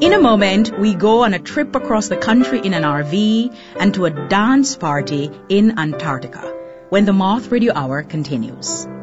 In a moment, we go on a trip across the country in an RV and to a dance party in Antarctica when the Moth Radio Hour continues.